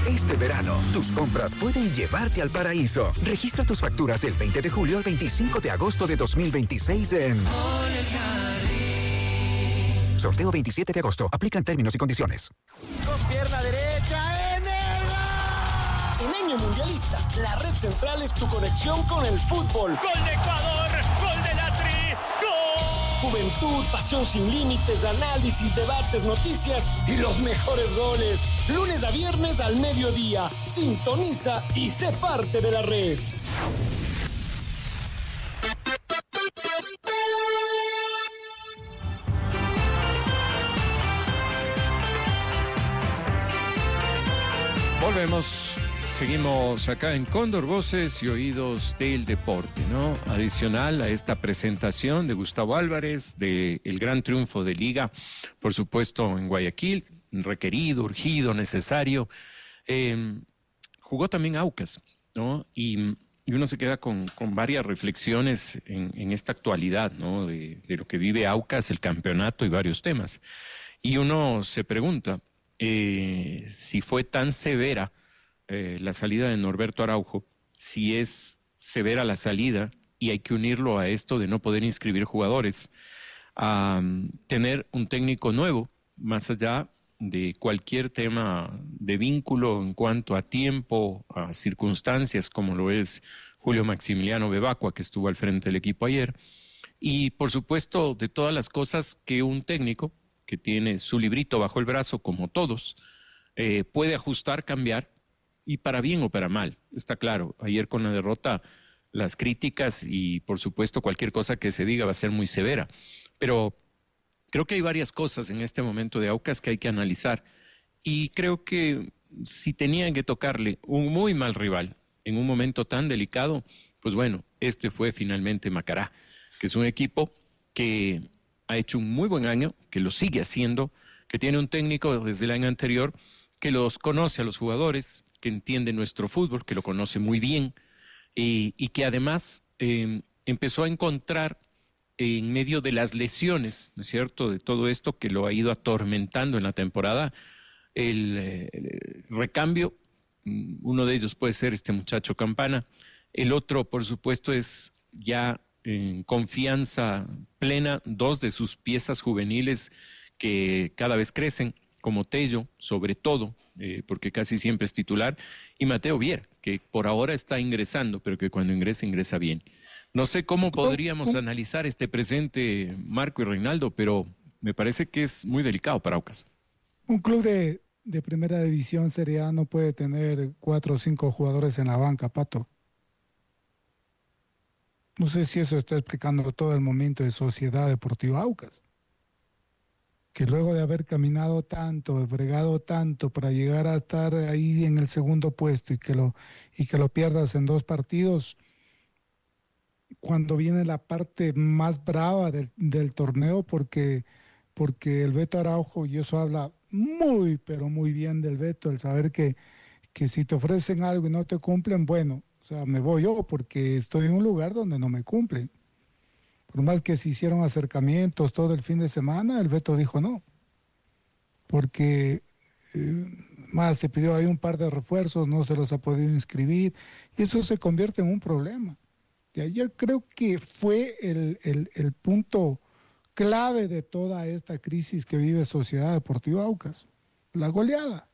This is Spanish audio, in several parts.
Este verano, tus compras pueden llevarte al paraíso. Registra tus facturas del 20 de julio al 25 de agosto de 2026 en Sorteo 27 de agosto. Aplican términos y condiciones. Con pierna derecha, Energa. En año mundialista, la Red Central es tu conexión con el fútbol. Gol de Ecuador, gol de la Tri, gol. Juventud, pasión sin límites, análisis, debates, noticias y los mejores goles. Lunes a viernes al mediodía. Sintoniza y sé parte de la red. Volvemos, seguimos acá en Cóndor, Voces y Oídos del Deporte, ¿no? Adicional a esta presentación de Gustavo Álvarez, del gran triunfo de Liga, por supuesto en Guayaquil, requerido, urgido, necesario. Jugó también Aucas, ¿no? Y uno se queda con varias reflexiones en esta actualidad, ¿no? De lo que vive Aucas, el campeonato y varios temas. Y uno se pregunta si fue tan severa la salida de Norberto Araujo, si es severa la salida y hay que unirlo a esto de no poder inscribir jugadores, a tener un técnico nuevo, más allá de cualquier tema de vínculo en cuanto a tiempo, a circunstancias, como lo es Julio Maximiliano Bebacua, que estuvo al frente del equipo ayer, y por supuesto de todas las cosas que un técnico que tiene su librito bajo el brazo, como todos, puede ajustar, cambiar, y para bien o para mal, está claro. Ayer con la derrota, las críticas y por supuesto cualquier cosa que se diga va a ser muy severa, pero creo que hay varias cosas en este momento de Aucas que hay que analizar, y creo que si tenían que tocarle un muy mal rival en un momento tan delicado, pues bueno, este fue finalmente Macará, que es un equipo que ha hecho un muy buen año, que lo sigue haciendo, que tiene un técnico desde el año anterior, que los conoce a los jugadores, que entiende nuestro fútbol, que lo conoce muy bien, y que además empezó a encontrar en medio de las lesiones, ¿no es cierto?, de todo esto que lo ha ido atormentando en la temporada, el recambio. Uno de ellos puede ser este muchacho Campana, el otro, por supuesto, es ya en confianza plena, dos de sus piezas juveniles que cada vez crecen, como Tello, sobre todo, porque casi siempre es titular, y Mateo Viera, que por ahora está ingresando, pero que cuando ingresa bien. No sé cómo podríamos analizar este presente, Marco y Reinaldo, pero me parece que es muy delicado para Aucas. Un club de primera división Serie A no puede tener 4 o 5 jugadores en la banca, Pato. No sé si eso está explicando todo el momento de Sociedad Deportiva Aucas, que luego de haber caminado tanto, bregado tanto para llegar a estar ahí en el segundo puesto y que lo pierdas en 2 partidos, cuando viene la parte más brava del torneo, porque el Beto Araujo, y eso habla muy, pero muy bien del Beto, el saber que si te ofrecen algo y no te cumplen, bueno, o sea, me voy yo porque estoy en un lugar donde no me cumplen. Por más que se hicieron acercamientos todo el fin de semana, el Beto dijo no. Porque más se pidió ahí un par de refuerzos, no se los ha podido inscribir, y eso se convierte en un problema. Y ayer creo que fue el punto clave de toda esta crisis que vive Sociedad Deportiva Aucas. La goleada.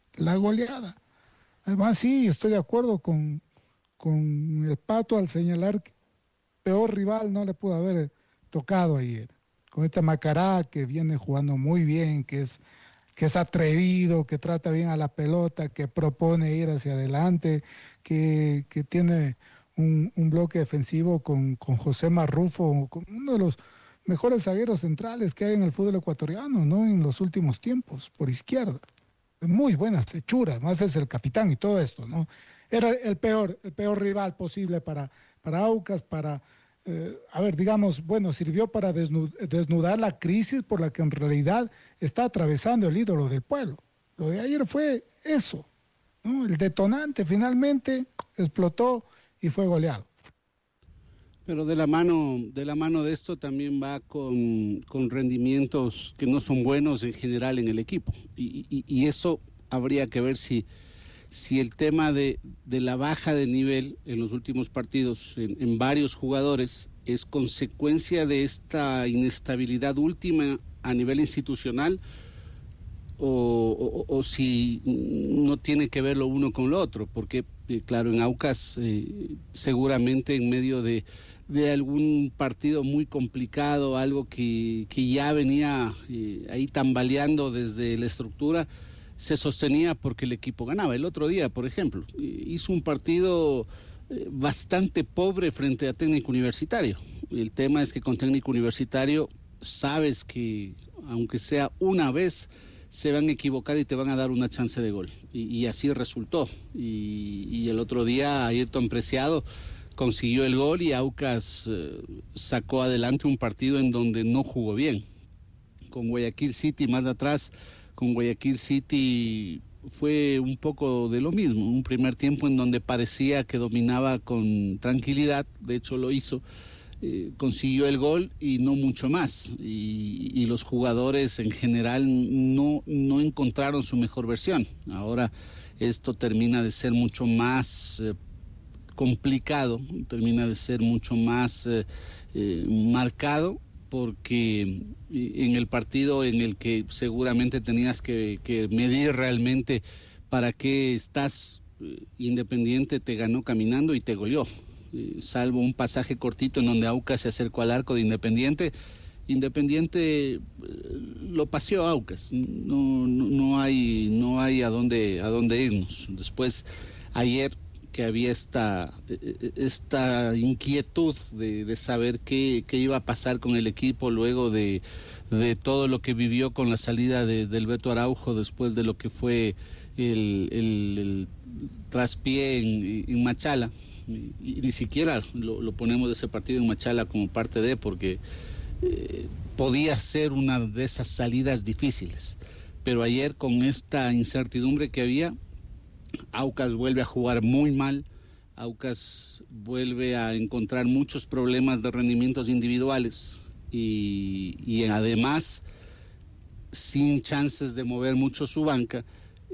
Además, sí, estoy de acuerdo con el Pato al señalar que peor rival no le pudo haber tocado ayer. Con este Macará que viene jugando muy bien, que es atrevido, que trata bien a la pelota, que propone ir hacia adelante, que tiene un bloque defensivo con José Marrufo, con uno de los mejores zagueros centrales que hay en el fútbol ecuatoriano, ¿no? En los últimos tiempos, por izquierda. Muy buenas hechuras, más es el capitán y todo esto, ¿no? Era el peor rival posible para Aucas, digamos, bueno, sirvió para desnudar la crisis por la que en realidad está atravesando el ídolo del pueblo. Lo de ayer fue eso, ¿no? El detonante finalmente explotó y fue goleado. Pero de la mano de esto también va con rendimientos que no son buenos en general en el equipo. Y eso habría que ver si si el tema de la baja de nivel en los últimos partidos en varios jugadores es consecuencia de esta inestabilidad última a nivel institucional o si no tiene que ver lo uno con lo otro, porque claro, en Aucas seguramente en medio de algún partido muy complicado, algo que ya venía ahí tambaleando desde la estructura, se sostenía porque el equipo ganaba. El otro día, por ejemplo, hizo un partido bastante pobre frente a Técnico Universitario. El tema es que con Técnico Universitario sabes que aunque sea una vez se van a equivocar y te van a dar una chance de gol, y así resultó. Y el otro día Ayrton Preciado consiguió el gol y Aucas sacó adelante un partido en donde no jugó bien. Con Guayaquil City más atrás, con Guayaquil City fue un poco de lo mismo, un primer tiempo en donde parecía que dominaba con tranquilidad, de hecho lo hizo, consiguió el gol y no mucho más, y los jugadores en general no encontraron su mejor versión. Ahora esto termina de ser mucho más complicado, termina de ser mucho más marcado, porque en el partido en el que seguramente tenías que medir realmente para qué estás, Independiente te ganó caminando y te goleó, salvo un pasaje cortito en donde Aucas se acercó al arco de Independiente. Independiente lo paseó a Aucas, no hay a dónde irnos. Después, ayer que había esta inquietud de saber qué iba a pasar con el equipo luego de todo lo que vivió con la salida del Beto Araujo, después de lo que fue el traspié en Machala, y ni siquiera lo ponemos de ese partido en Machala como parte de, porque podía ser una de esas salidas difíciles, pero ayer con esta incertidumbre que había, Aucas vuelve a jugar muy mal, Aucas vuelve a encontrar muchos problemas de rendimientos individuales y además sin chances de mover mucho su banca.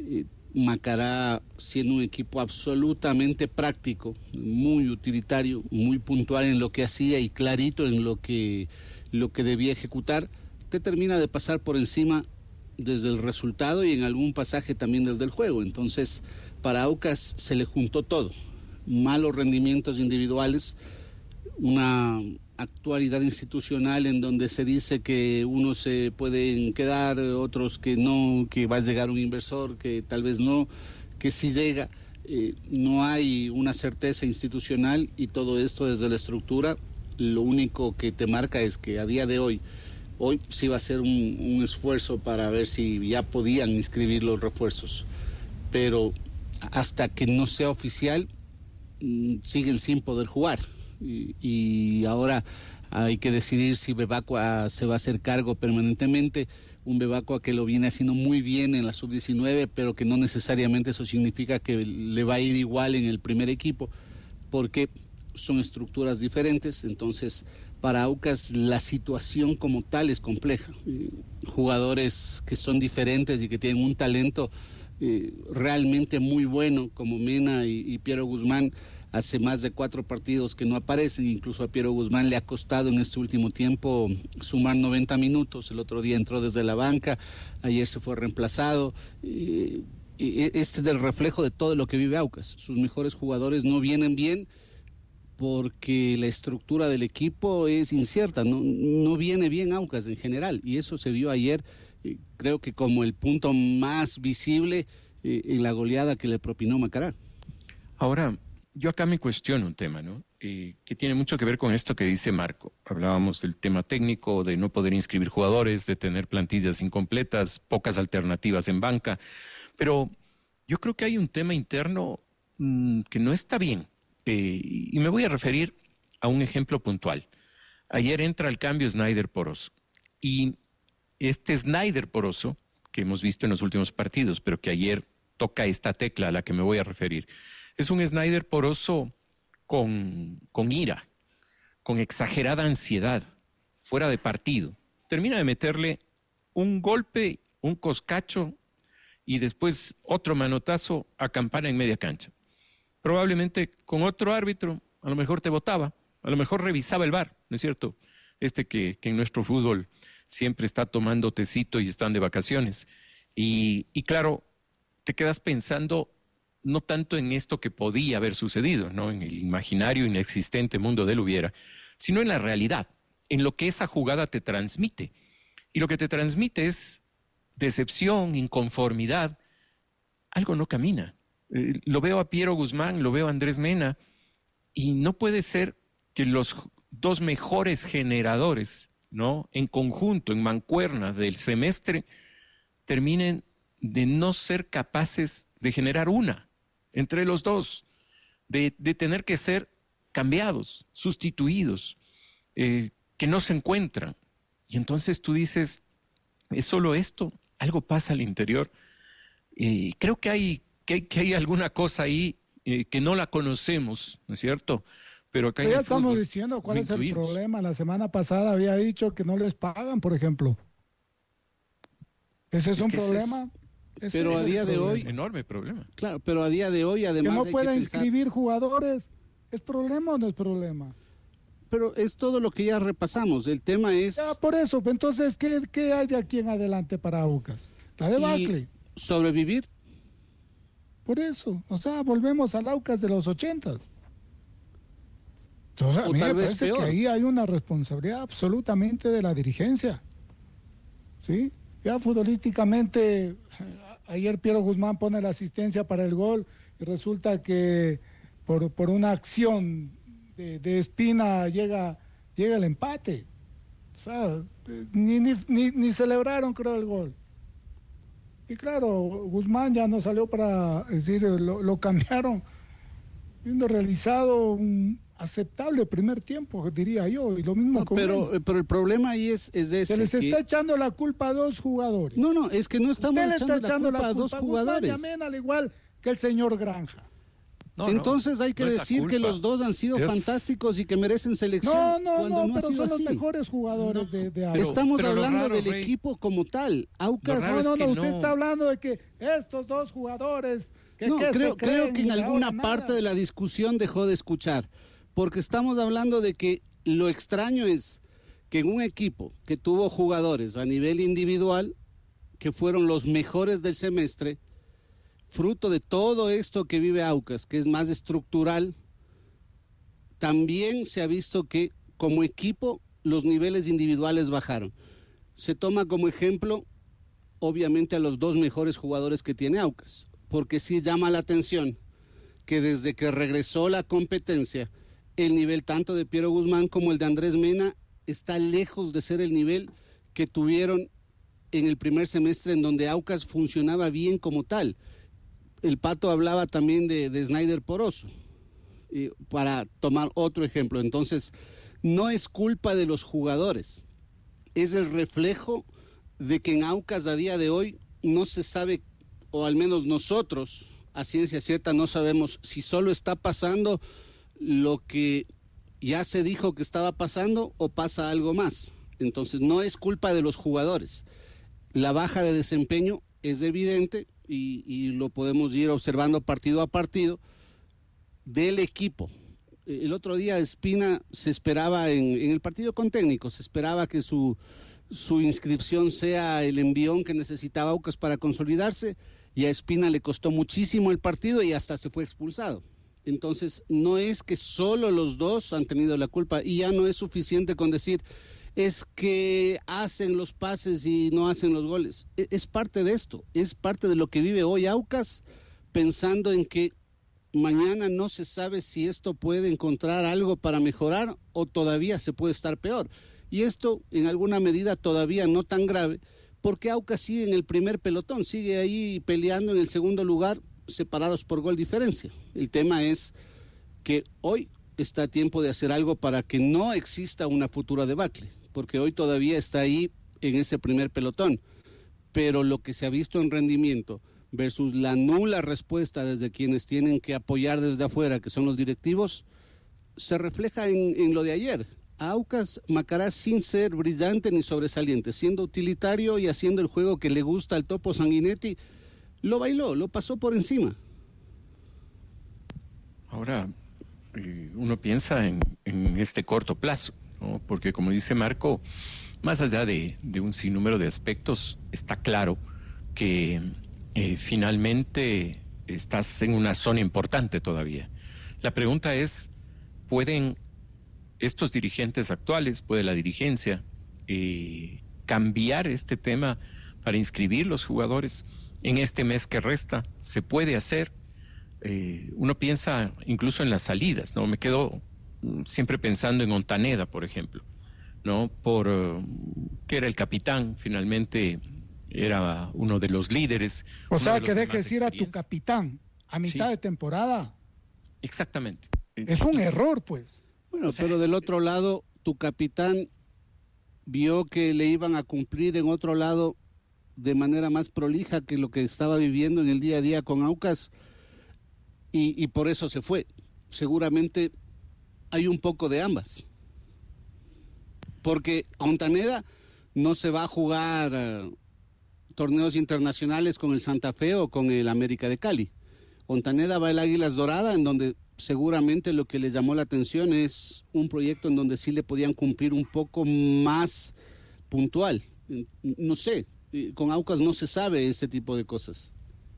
Macará, siendo un equipo absolutamente práctico, muy utilitario, muy puntual en lo que hacía y clarito en lo que debía ejecutar, te termina de pasar por encima desde el resultado y en algún pasaje también desde el juego. Entonces, para Aucas se le juntó todo: malos rendimientos individuales, una actualidad institucional en donde se dice que unos se pueden quedar, otros que no, que va a llegar un inversor, que tal vez no, que sí llega. No hay una certeza institucional, y todo esto desde la estructura lo único que te marca es que a día de hoy sí va a ser un esfuerzo para ver si ya podían inscribir los refuerzos, pero hasta que no sea oficial siguen sin poder jugar, y ahora hay que decidir si Bebacua se va a hacer cargo permanentemente, un Bebacua que lo viene haciendo muy bien en la sub-19, pero que no necesariamente eso significa que le va a ir igual en el primer equipo, porque son estructuras diferentes. Entonces, para Aucas la situación como tal es compleja. Jugadores que son diferentes y que tienen un talento realmente muy bueno, como Mena y Piero Guzmán, hace más de 4 partidos que no aparecen. Incluso a Piero Guzmán le ha costado en este último tiempo sumar 90 minutos. El otro día entró desde la banca, ayer se fue reemplazado. Este es el reflejo de todo lo que vive Aucas. Sus mejores jugadores no vienen bien porque la estructura del equipo es incierta, no viene bien Aucas en general, y eso se vio ayer, creo que como el punto más visible en la goleada que le propinó Macará. Ahora, yo acá me cuestiono un tema, ¿no? Que tiene mucho que ver con esto que dice Marco. Hablábamos del tema técnico, de no poder inscribir jugadores, de tener plantillas incompletas, pocas alternativas en banca, pero yo creo que hay un tema interno que no está bien. Y me voy a referir a un ejemplo puntual. Ayer entra al cambio Snyder Poroso, y este Snyder Poroso que hemos visto en los últimos partidos, pero que ayer toca esta tecla a la que me voy a referir, es un Snyder Poroso con ira, con exagerada ansiedad, fuera de partido. Termina de meterle un golpe, un coscacho, y después otro manotazo a campana en media cancha. Probablemente con otro árbitro, a lo mejor te votaba, a lo mejor revisaba el VAR, ¿no es cierto? Que en nuestro fútbol siempre está tomando tecito y están de vacaciones. Y claro, te quedas pensando no tanto en esto que podía haber sucedido, ¿no? En el imaginario inexistente mundo del hubiera, sino en la realidad, en lo que esa jugada te transmite. Y lo que te transmite es decepción, inconformidad. Algo no camina. Lo veo a Piero Guzmán, lo veo a Andrés Mena, y no puede ser que los dos mejores generadores, ¿no? En conjunto, en mancuerna del semestre, terminen de no ser capaces de generar una entre los dos, de tener que ser cambiados, sustituidos, que no se encuentran. Y entonces tú dices, ¿es solo esto? Algo pasa al interior. Creo que hay alguna cosa ahí que no la conocemos, ¿no es cierto? Pero acá ya estamos diciendo cuál es el problema. La semana pasada había dicho que no les pagan, por ejemplo. ¿Ese es un problema? Pero a día de hoy... Enorme problema. Claro, pero a día de hoy además... Que no pueda inscribir jugadores. ¿Es problema o no es problema? Pero es todo lo que ya repasamos. El tema es... Ya, por eso. Entonces, ¿qué hay de aquí en adelante para Aucas? La debacle. ¿Sobrevivir? Por eso. O sea, volvemos al Aucas de los 80s. Entonces, a mí me parece que ahí hay una responsabilidad absolutamente de la dirigencia. ¿Sí? Ya futbolísticamente, ayer Piero Guzmán pone la asistencia para el gol y resulta que por una acción de Espina llega el empate. O sea, ni celebraron, creo, el gol. Y claro, Guzmán ya no salió para decir, lo cambiaron, viendo realizado un aceptable primer tiempo, diría yo, y lo mismo pero el problema ahí es ese. Se les está echando la culpa a dos jugadores. No, es que no estamos echando la culpa a dos jugadores. Guzmán, al igual que el señor Granja. Entonces hay que decir que los dos han sido fantásticos y que merecen selección. No, pero son los mejores jugadores de Aucas. Estamos hablando del equipo como tal. Aucas. No, usted está hablando de que estos dos jugadores... Creo que en alguna parte de la discusión dejó de escuchar. Porque estamos hablando de que lo extraño es que en un equipo que tuvo jugadores a nivel individual, que fueron los mejores del semestre, fruto de todo esto que vive Aucas, que es más estructural, también se ha visto que como equipo los niveles individuales bajaron. Se toma como ejemplo, obviamente, a los dos mejores jugadores que tiene Aucas, porque sí llama la atención que desde que regresó la competencia, el nivel tanto de Piero Guzmán como el de Andrés Mena está lejos de ser el nivel que tuvieron en el primer semestre, en donde Aucas funcionaba bien como tal. El Pato hablaba también de Snyder Poroso, para tomar otro ejemplo. Entonces, no es culpa de los jugadores, es el reflejo de que en Aucas a día de hoy no se sabe, o al menos nosotros a ciencia cierta no sabemos si solo está pasando lo que ya se dijo que estaba pasando o pasa algo más. Entonces no es culpa de los jugadores. La baja de desempeño es evidente y lo podemos ir observando partido a partido del equipo. El otro día Espina se esperaba en el partido con técnico, se esperaba que su inscripción sea el envión que necesitaba Aucas para consolidarse, y a Espina le costó muchísimo el partido y hasta se fue expulsado. Entonces, no es que solo los dos han tenido la culpa, y ya no es suficiente con decir, es que hacen los pases y no hacen los goles. Es parte de esto, es parte de lo que vive hoy Aucas, pensando en que mañana no se sabe si esto puede encontrar algo para mejorar o todavía se puede estar peor. Y esto, en alguna medida, todavía no tan grave, porque Aucas sigue en el primer pelotón, sigue ahí peleando en el segundo lugar, separados por gol diferencia. El tema es que hoy está a tiempo de hacer algo para que no exista una futura debacle, porque hoy todavía está ahí en ese primer pelotón, pero lo que se ha visto en rendimiento versus la nula respuesta desde quienes tienen que apoyar desde afuera, que son los directivos, se refleja en lo de ayer. A Aucas Macará, sin ser brillante ni sobresaliente, siendo utilitario y haciendo el juego que le gusta al Topo Sanguinetti, lo bailó, lo pasó por encima. Ahora, uno piensa en este corto plazo, ¿no? Porque como dice Marco, más allá de un sinnúmero de aspectos, está claro que finalmente estás en una zona importante todavía. La pregunta es, ¿pueden estos dirigentes actuales, puede la dirigencia cambiar este tema para inscribir los jugadores en este mes que resta? ¿Se puede hacer? Uno piensa incluso en las salidas, ¿no? Me quedo siempre pensando en Ontaneda, por ejemplo, ¿no? Que era el capitán, finalmente era uno de los líderes. O sea, que dejes ir a tu capitán a mitad de temporada. Exactamente. Es un error, pues. Bueno, pero del otro lado, tu capitán vio que le iban a cumplir en otro lado de manera más prolija que lo que estaba viviendo en el día a día con Aucas, y por eso se fue. Seguramente hay un poco de ambas. Porque Ontaneda no se va a jugar torneos internacionales con el Santa Fe o con el América de Cali. Ontaneda va al Águilas Dorada, en donde seguramente lo que le llamó la atención es un proyecto en donde sí le podían cumplir un poco más puntual. No sé, con Aucas no se sabe este tipo de cosas.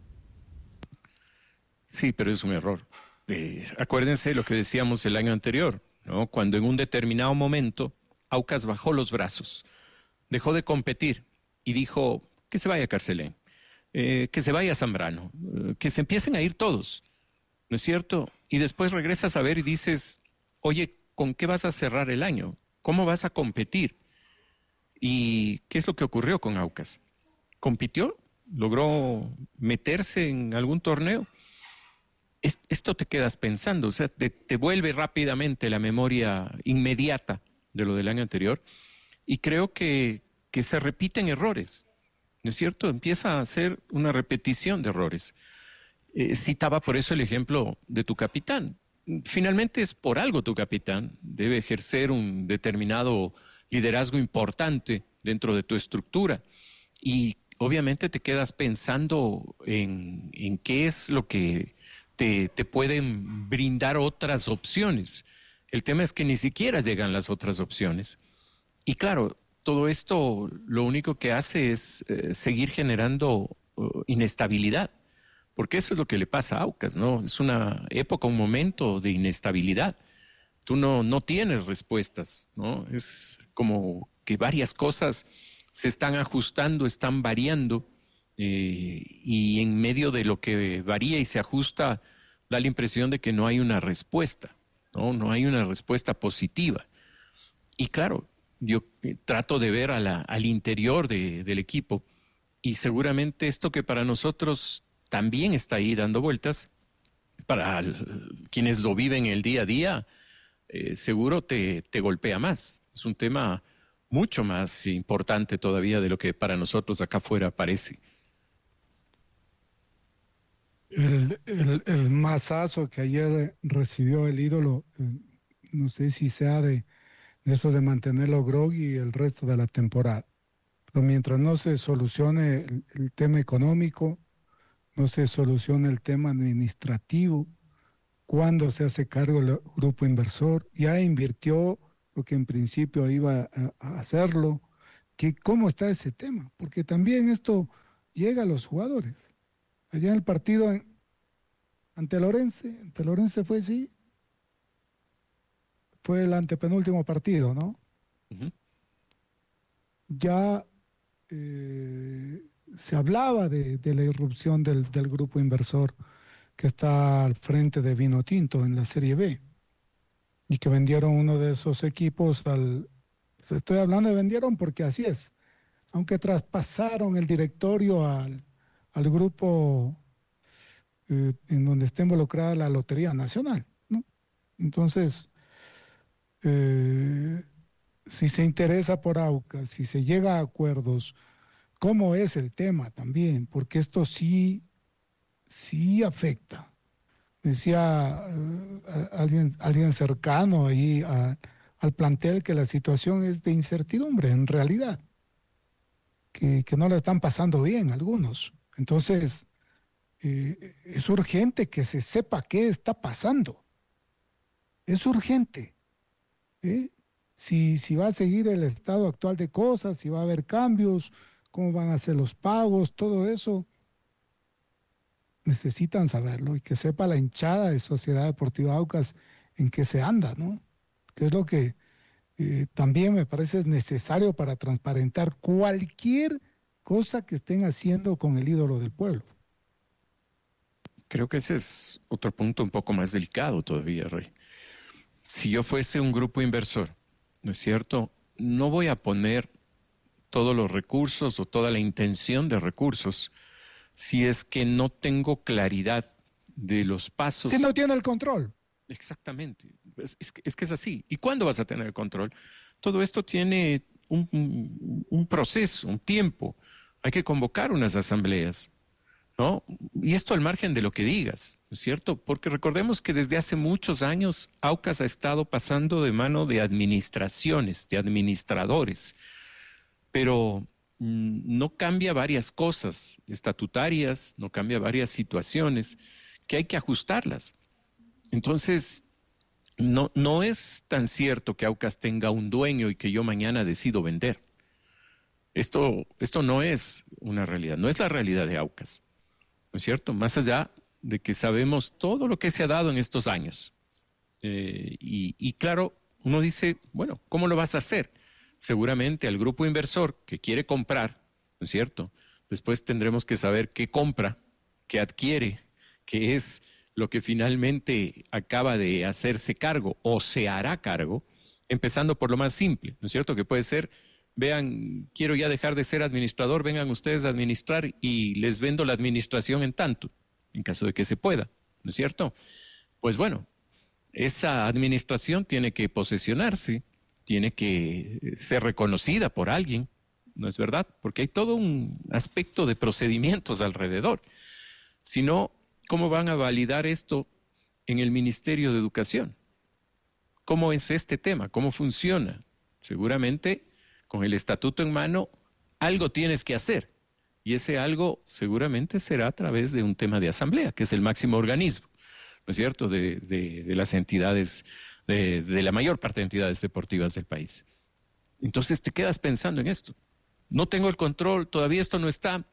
Sí, pero es un error. Acuérdense lo que decíamos el año anterior, ¿no? Cuando en un determinado momento Aucas bajó los brazos, dejó de competir y dijo que se vaya Carcelén, que se vaya Zambrano, que se empiecen a ir todos, ¿no es cierto? Y después regresas a ver y dices, oye, ¿con qué vas a cerrar el año? ¿Cómo vas a competir? ¿Y qué es lo que ocurrió con Aucas? ¿Compitió? ¿Logró meterse en algún torneo? Esto te quedas pensando, o sea, te vuelve rápidamente la memoria inmediata de lo del año anterior, y creo que se repiten errores, ¿no es cierto? Empieza a ser una repetición de errores. Citaba por eso el ejemplo de tu capitán. Finalmente es por algo tu capitán, debe ejercer un determinado liderazgo importante dentro de tu estructura, y obviamente te quedas pensando en qué es lo que te pueden brindar otras opciones. El tema es que ni siquiera llegan las otras opciones. Y claro, todo esto lo único que hace es seguir generando inestabilidad, porque eso es lo que le pasa a Aucas, ¿no? Es una época, un momento de inestabilidad. Tú no tienes respuestas, ¿no? Es como que varias cosas se están ajustando, están variando, y en medio de lo que varía y se ajusta, da la impresión de que no hay una respuesta, ¿no? No hay una respuesta positiva. Y claro, yo trato de ver al interior del equipo, y seguramente esto que para nosotros también está ahí dando vueltas, para quienes lo viven el día a día, seguro te golpea más. Es un tema mucho más importante todavía de lo que para nosotros acá afuera parece. El mazazo que ayer recibió el ídolo, no sé si sea de eso de mantenerlo groggy el resto de la temporada. Pero mientras no se solucione el tema económico, no se solucione el tema administrativo, cuando se hace cargo el grupo inversor, ya invirtió lo que en principio iba a hacerlo, ¿cómo está ese tema? Porque también esto llega a los jugadores. Allá en el partido ante Lorense fue fue el antepenúltimo partido, ¿no? Uh-huh. Ya se hablaba de la irrupción del grupo inversor que está al frente de Vinotinto en la Serie B, y que vendieron uno de esos equipos estoy hablando de vendieron porque así es, aunque traspasaron el directorio al grupo en donde está involucrada la Lotería Nacional, ¿no? Entonces, si se interesa por Aucas, si se llega a acuerdos, ¿cómo es el tema también? Porque esto sí afecta. Decía alguien cercano ahí al plantel que la situación es de incertidumbre, en realidad, que no la están pasando bien algunos. Entonces, Es urgente que se sepa qué está pasando. Es urgente. Si va a seguir el estado actual de cosas, si va a haber cambios, cómo van a ser los pagos, todo eso, necesitan saberlo y que sepa la hinchada de Sociedad Deportiva Aucas en qué se anda, ¿no? Que es lo que también me parece necesario para transparentar cualquier cosa que estén haciendo con el ídolo del pueblo. Creo que ese es otro punto un poco más delicado todavía, Rey. Si yo fuese un grupo inversor, ¿no es cierto? No voy a poner todos los recursos o toda la intención de recursos si es que no tengo claridad de los pasos. Si no tiene el control. Exactamente. Es que es así. ¿Y cuándo vas a tener el control? Todo esto tiene un proceso, un tiempo. Hay que convocar unas asambleas, ¿no? Y esto al margen de lo que digas, ¿no es cierto? Porque recordemos que desde hace muchos años Aucas ha estado pasando de mano de administraciones, de administradores, pero no cambia varias cosas estatutarias, no cambia varias situaciones que hay que ajustarlas. Entonces, no es tan cierto que Aucas tenga un dueño y que yo mañana decido vender. Esto no es una realidad, no es la realidad de Aucas, ¿no es cierto? Más allá de que sabemos todo lo que se ha dado en estos años. Y claro, uno dice, bueno, ¿cómo lo vas a hacer? Seguramente al grupo inversor que quiere comprar, ¿no es cierto? Después tendremos que saber qué compra, qué adquiere, qué es lo que finalmente acaba de hacerse cargo o se hará cargo, empezando por lo más simple, ¿no es cierto? Que puede ser, vean, quiero ya dejar de ser administrador, vengan ustedes a administrar y les vendo la administración en tanto, en caso de que se pueda, ¿no es cierto? Pues bueno, esa administración tiene que posesionarse, tiene que ser reconocida por alguien, ¿no es verdad? Porque hay todo un aspecto de procedimientos alrededor. Si no, ¿cómo van a validar esto en el Ministerio de Educación? ¿Cómo es este tema? ¿Cómo funciona? Seguramente, con el estatuto en mano, algo tienes que hacer. Y ese algo seguramente será a través de un tema de asamblea, que es el máximo organismo, ¿no es cierto?, de las entidades, de la mayor parte de entidades deportivas del país. Entonces te quedas pensando en esto. No tengo el control, todavía esto no está.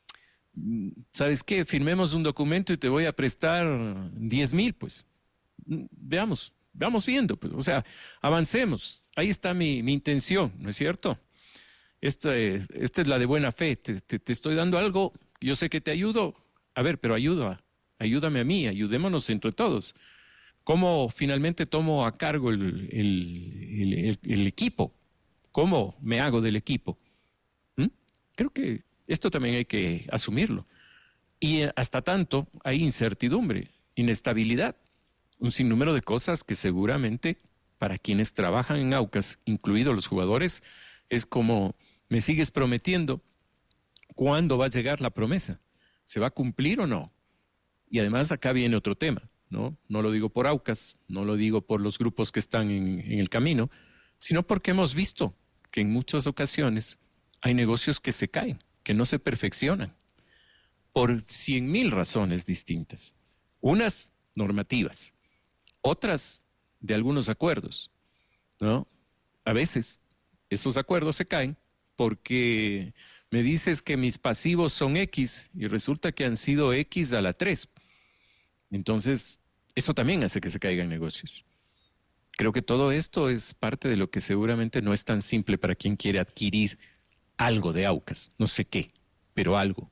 ¿Sabes qué? Firmemos un documento y te voy a prestar 10,000, pues. Veamos viendo, pues. O sea, avancemos. Ahí está mi intención, ¿no es cierto? Esta es la de buena fe. Te estoy dando algo, yo sé que te ayudo. A ver, pero ayúdame a mí, ayudémonos entre todos. ¿Cómo finalmente tomo a cargo el equipo? ¿Cómo me hago del equipo? Creo que esto también hay que asumirlo. Y hasta tanto hay incertidumbre, inestabilidad, un sinnúmero de cosas que seguramente para quienes trabajan en Aucas, incluidos los jugadores, es como, me sigues prometiendo, ¿cuándo va a llegar la promesa? ¿Se va a cumplir o no? Y además acá viene otro tema, ¿no? No lo digo por Aucas, no lo digo por los grupos que están en el camino, sino porque hemos visto que en muchas ocasiones hay negocios que se caen, que no se perfeccionan, por 100,000 razones distintas. Unas normativas, otras de algunos acuerdos, ¿no? A veces esos acuerdos se caen porque me dices que mis pasivos son X y resulta que han sido X a la 3. Entonces, eso también hace que se caigan negocios. Creo que todo esto es parte de lo que seguramente no es tan simple para quien quiere adquirir algo de Aucas, no sé qué, pero algo.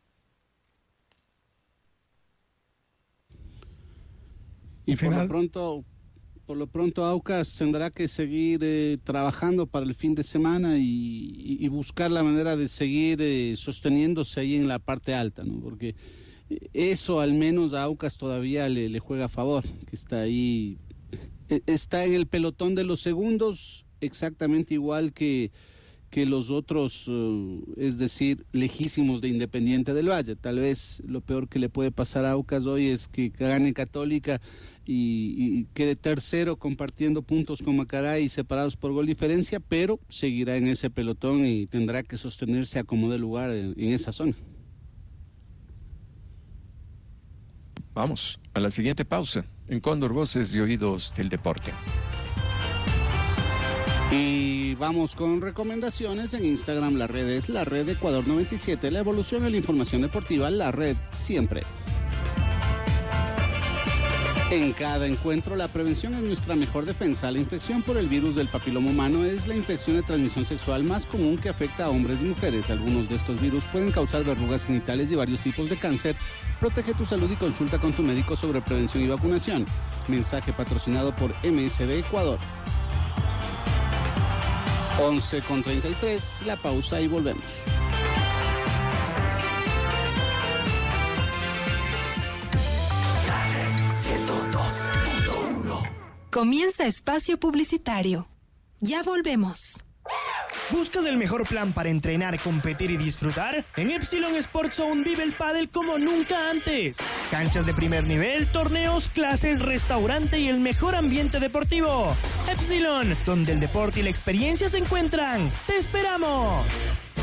Y por lo pronto Aucas tendrá que seguir trabajando para el fin de semana y buscar la manera de seguir sosteniéndose ahí en la parte alta, ¿no? Porque eso al menos a Aucas todavía le juega a favor, que está ahí, está en el pelotón de los segundos, exactamente igual que los otros, es decir, lejísimos de Independiente del Valle. Tal vez lo peor que le puede pasar a Aucas hoy es que gane Católica y quede tercero compartiendo puntos con Macará y separados por gol diferencia, pero seguirá en ese pelotón y tendrá que sostenerse a como de lugar en esa zona. Vamos a la siguiente pausa en Cóndor Voces y Oídos del Deporte. Y vamos con recomendaciones en Instagram. La red es la red Ecuador 97, la evolución de la información deportiva, la red siempre. En cada encuentro, la prevención es nuestra mejor defensa. La infección por el virus del papiloma humano es la infección de transmisión sexual más común que afecta a hombres y mujeres. Algunos de estos virus pueden causar verrugas genitales y varios tipos de cáncer. Protege tu salud y consulta con tu médico sobre prevención y vacunación. Mensaje patrocinado por MSD Ecuador. 11:33, la pausa y volvemos. Comienza espacio publicitario. Ya volvemos. ¿Buscas el mejor plan para entrenar, competir y disfrutar? En Epsilon Sports Zone vive el pádel como nunca antes. Canchas de primer nivel, torneos, clases, restaurante y el mejor ambiente deportivo. Epsilon, donde el deporte y la experiencia se encuentran. ¡Te esperamos!